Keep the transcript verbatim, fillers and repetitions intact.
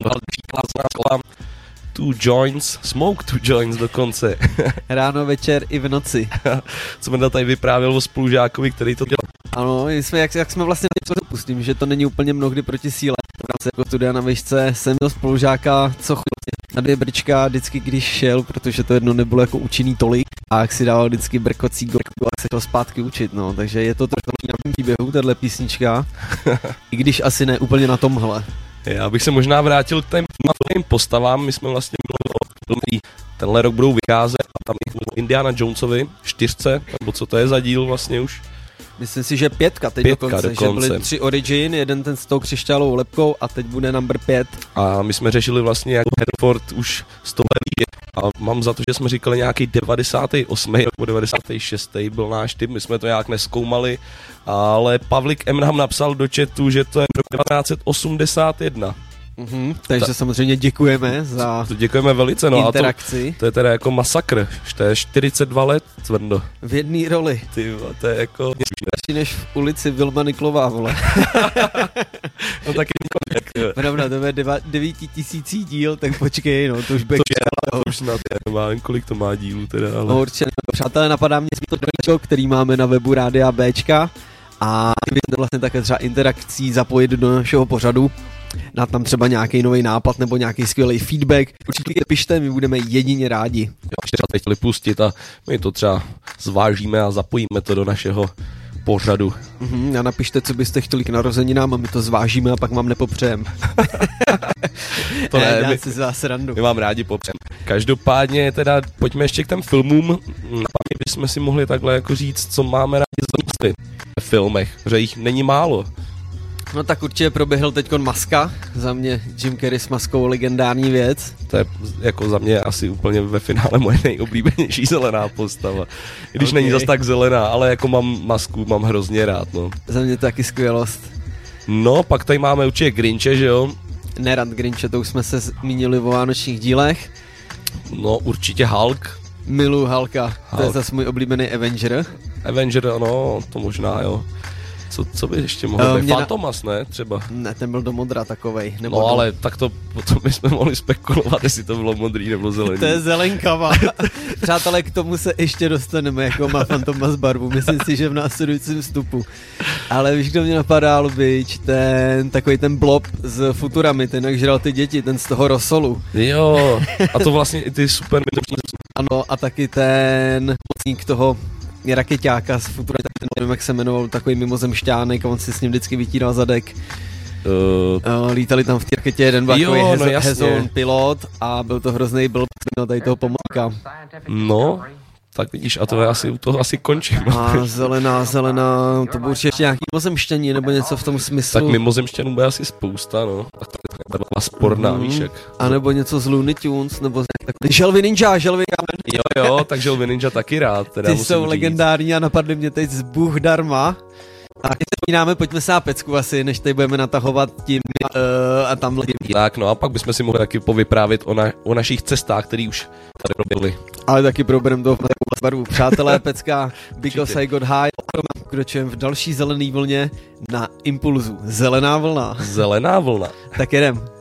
Two joints, smoke two joints dokonce. Ráno, večer i v noci. Co mi tady vyprávěl o spolužákovi, který to dělal. Ano, jsme, jak, jak jsme vlastně dopustím, že to není úplně mnohdy proti síle. V rámci jako studia na výšce jsem měl spolužáka, co chodil na dvě brčka vždycky, když šel, protože to jedno nebylo jako účinný tolik. A jak si dával vždycky brkocí gorku, jak se šel zpátky učit, no. Takže je to trošku na mým příběhu, tahle písnička. I když asi ne úplně na tomhle. Já bych se možná vrátil k těm postavám, my jsme vlastně mluvili, tenhle rok budou vycházet a tam Indiana Jonesovi, čtyřce, nebo co to je za díl vlastně už? Myslím si, že pětka teď pětka dokonce, dokonce, že byly tři origin, jeden ten s tou křišťálovou lepkou a teď bude number pět. A my jsme řešili vlastně jako Herford už sto let a mám za to, že jsme říkali nějaký devadesátý osmý nebo devadesátý šestý byl náš typ, my jsme to nějak nezkoumali, ale Pavlik M. nám napsal do chatu, že to je rok devatenáct set osmdesát jedna. Mm-hmm, takže Ta, samozřejmě děkujeme za to děkujeme velice, no interakci. A to, to je teda jako masakr, to je čtyřicet dva let, tvrdo. V jedné roli. Ty, to je jako... Ještě než v ulici Vilma Niklová, vole. No taky několik. Pravda, to je devítitisící díl, tak počkej, no, to už bude... To už snad je, nevím, kolik to má dílů teda, ale... No, určitě, přátelé, napadá mě to dočko, který máme na webu Rádia Bčka a to vlastně také třeba interakcí zapojit do našeho pořadu. Na tam třeba nějaký nový nápad nebo nějaký skvělý feedback. Určitě pište, my budeme jedině rádi. Jo, ještě chtěli pustit a my to třeba zvážíme a zapojíme to do našeho pořadu. Mm-hmm, a napište, co byste chtěli k narozeninám a my to zvážíme a pak vám nepopřejem. To ne, Dá my, si z vás randu. My vám rádi popřejem. Každopádně teda pojďme ještě k těm filmům. Bychom si mohli takhle jako říct, co máme rádi v filmech, že jich není málo. No tak určitě proběhl teďkon Maska, za mě Jim Carrey s Maskou legendární věc. To je jako za mě asi úplně ve finále moje nejoblíbenější zelená postava. I když okay. Není zas tak zelená, ale jako mám Masku, mám hrozně rád, no. Za mě taky skvělost. No, pak tady máme určitě Grinche, že jo? Nerad Grinche, to už jsme se zmínili o vánočních dílech. No, určitě Hulk. Miluji Hulka, Hulk. To je zase můj oblíbený Avenger. Avenger, no, to možná, jo. Co, co by ještě mohlo uh, být? Fantomas, na... ne? Třeba. Ne, ten byl do modra takovej. Nebo no do... ale tak to potom bychom mohli spekulovat, jestli to bylo modrý nebo zelený. To je zelenkava. Přátelé, k tomu se ještě dostaneme, jako má Fantomas barvu. Myslím si, že v následujícím vstupu. Ale víš, kdo mě napadá, Lubič, ten takový ten blob z Futuramy, ten jak žral ty děti, ten z toho Rosolu. Jo, a to vlastně i ty super... Ano, a taky ten mocník toho rakeťáka z Futuramy, tak nevím, jak se jmenoval, takový mimozemšťánek a on si s ním vždycky vytíral zadek. Uh, Lítali tam v té raketě jeden takový hezo, no hezon pilot a byl to hrozný blb, měl tady toho pomoka. No, tak vidíš, a to je asi, u toho asi končím. A zelená, zelená, to bude určitě nějaký mimozemšťaní nebo něco v tom smyslu. Tak mimozemšťanů bude asi spousta, no. Tak to je taková sporná, mm. víš jak. A nebo něco z Looney Tunes, nebo z takový Želvy Ninja, Želvy Kamen. Jo, jo, tak Želvy Ninja taky rád. Teda ty jsou legendární a napadly mě teď z Bůh darma. A když se vzpomínáme, pojďme se na pecku asi, než tady budeme natahovat tím uh, a tamhle. Tak no a pak bychom si mohli taky povyprávit o, na, o našich cestách, které už tady proběhly. Ale taky probereme to v barvu. Přátelé, pecka, Because I Got High, pokračujeme v další zelený vlně na Impulzu. Zelená vlna. Zelená vlna. Tak jedem.